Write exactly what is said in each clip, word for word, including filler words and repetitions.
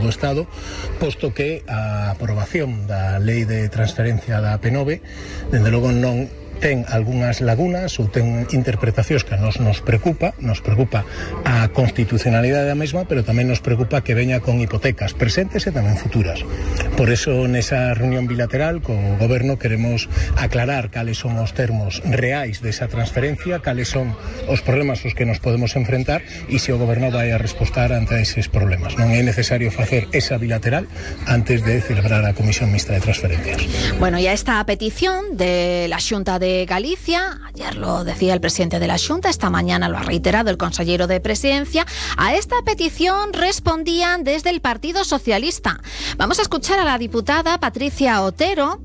do Estado, posto que a aprobación da Lei de Transferencia da A P nove, dende logo non ten algunhas lagunas ou ten interpretacións que a nos nos preocupa, nos preocupa a constitucionalidade da mesma, pero tamén nos preocupa que veña con hipotecas presentes e tamén futuras. Por eso, nesa reunión bilateral co Goberno queremos aclarar cales son os termos reais desa transferencia, cales son os problemas aos que nos podemos enfrentar e se o Goberno vai a respostar ante eses problemas. Non é necesario facer esa bilateral antes de celebrar a Comisión Mixta de Transferencias. Bueno, ya esta petición de la Xunta de Galicia, ayer lo decía el presidente de la Xunta, esta mañana lo ha reiterado el consejero de Presidencia, a esta petición respondían desde el Partido Socialista. Vamos a escuchar a la diputada Patricia Otero.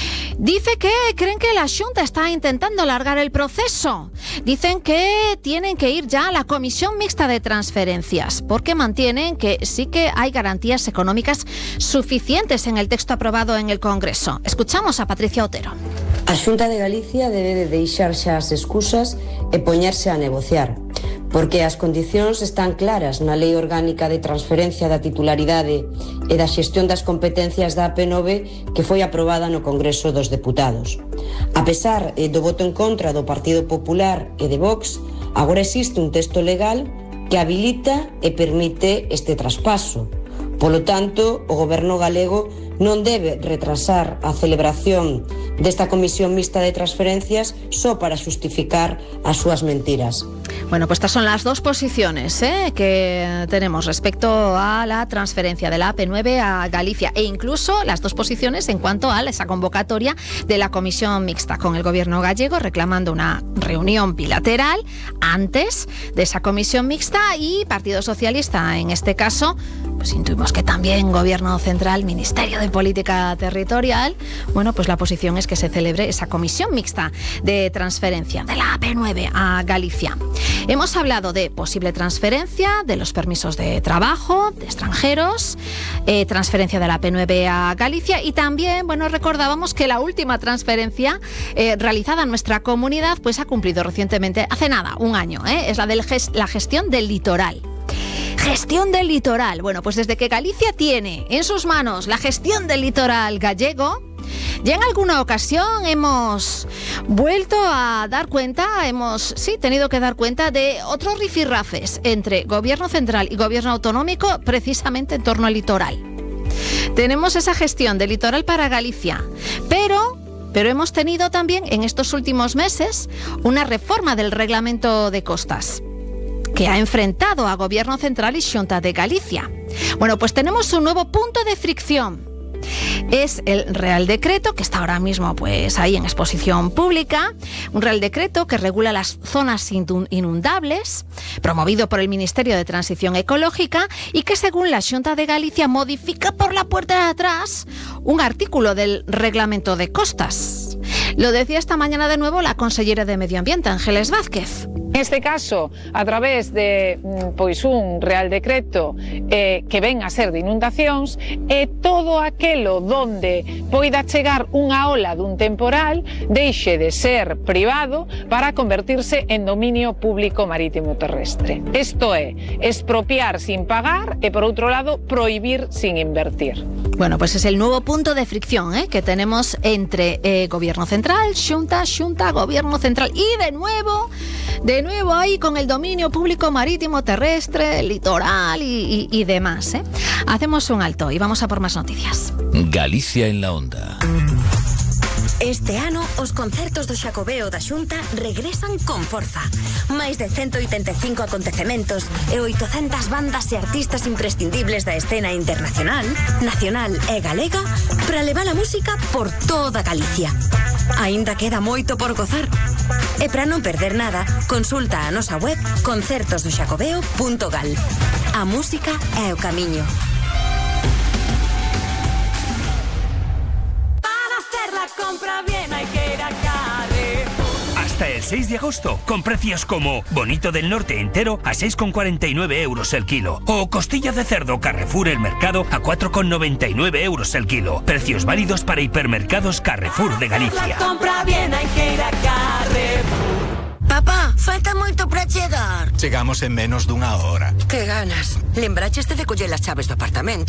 Dice que creen que la Xunta está intentando alargar el proceso. Dicen que tienen que ir ya a la Comisión Mixta de Transferencias, porque mantienen que sí que hay garantías económicas suficientes en el texto aprobado en el Congreso. Escuchamos a Patricia Otero. A Xunta de Galicia debe de deixar xa as excusas e poñerse a negociar, porque as condicións están claras na Lei Orgánica de Transferencia da Titularidade e da Xestión das Competencias da A P nove que foi aprobada no Congreso dos Deputados. A pesar do voto en contra do Partido Popular e de Vox, agora existe un texto legal que habilita e permite este traspaso. Polo tanto, o Goberno galego non debe retrasar a celebración desta Comisión Mixta de Transferencias só para xustificar as súas mentiras. Bueno, pues estas son las dos posiciones ¿eh? que tenemos respecto a la transferencia de la A P nueve a Galicia e incluso las dos posiciones en cuanto a esa convocatoria de la Comisión Mixta con el Gobierno gallego reclamando una reunión bilateral antes de esa Comisión Mixta y Partido Socialista en este caso, pues intuimos que también Gobierno Central, Ministerio de Política Territorial, bueno, pues la posición es que se celebre esa Comisión Mixta de Transferencia de la A P nueve a Galicia. Hemos hablado de posible transferencia de los permisos de trabajo de extranjeros, eh, transferencia de la A P nueve a Galicia y también, bueno, recordábamos que la última transferencia eh, realizada en nuestra comunidad pues ha cumplido recientemente, hace nada, un año, ¿eh? es la de gest- la gestión del litoral. Gestión del litoral. Bueno, pues desde que Galicia tiene en sus manos la gestión del litoral gallego, ya en alguna ocasión hemos vuelto a dar cuenta, hemos sí tenido que dar cuenta de otros rifirrafes entre Gobierno Central y Gobierno Autonómico precisamente en torno al litoral. Tenemos esa gestión del litoral para Galicia, pero... Pero hemos tenido también en estos últimos meses una reforma del Reglamento de Costas que ha enfrentado a Gobierno Central y Xunta de Galicia. Bueno, pues tenemos un nuevo punto de fricción. Es el Real Decreto, que está ahora mismo pues ahí en exposición pública, un Real Decreto que regula las zonas inundables, promovido por el Ministerio de Transición Ecológica y que según la Xunta de Galicia modifica por la puerta de atrás un artículo del Reglamento de Costas. Lo decía esta mañana de nuevo la consellera de Medio Ambiente, Ángeles Vázquez. En este caso, a través de pois un Real Decreto eh, que ven a ser de inundacións, e todo aquelo donde poida chegar unha ola dun temporal deixe de ser privado para convertirse en dominio público marítimo terrestre. Isto é, expropiar sin pagar e, por outro lado, prohibir sin invertir. Bueno, pues es el nuevo punto de fricción ¿eh? que tenemos entre eh, Gobierno Central, Xunta, Xunta, Gobierno Central y de nuevo, de nuevo ahí con el dominio público marítimo terrestre, litoral y, y, y demás. ¿eh? Hacemos un alto y vamos a por más noticias. Galicia en la onda. Este ano, os concertos do Xacobeo da Xunta regresan con forza. Máis de ciento oitenta e cinco acontecementos e oitocentas bandas e artistas imprescindibles da escena internacional, nacional e galega para levar a música por toda Galicia. Aínda queda moito por gozar. E para non perder nada, consulta a nosa web concertos do xacobeo punto gal. A música é o camiño. Compra bien, hay que ir a Carrefour. Hasta el seis de agosto, con precios como bonito del norte entero a seis con cuarenta y nueve euros el kilo o costilla de cerdo Carrefour El Mercado a cuatro con noventa y nueve euros el kilo. Precios válidos para hipermercados Carrefour de Galicia. Compra bien, hay que ir a Carrefour. Papá, falta moito para chegar. Chegamos en menos dunha hora. Que ganas. Lembraches de coller as chaves do apartamento.